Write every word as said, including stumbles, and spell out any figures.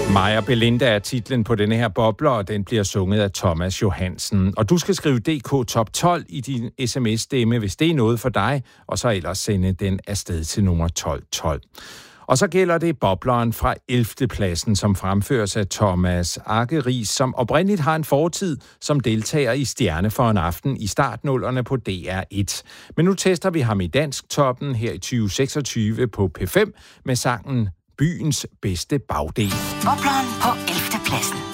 Maja Belinda er titlen på denne her bobler, og den bliver sunget af Thomas Johansen. Og du skal skrive D K Top tolv i din sms-stemme, hvis det er noget for dig, og så ellers sende den afsted til nummer tolv tolv. Og så gælder det bobleren fra ellevte pladsen, som fremføres af Thomas Arkeris, som oprindeligt har en fortid som deltager i Stjerne for en aften i startnullerne på D R et. Men nu tester vi ham i Dansktoppen her i tyve seksogtyve på P fem med sangen Byens bedste bagdel. Bobleren på ellevte pladsen.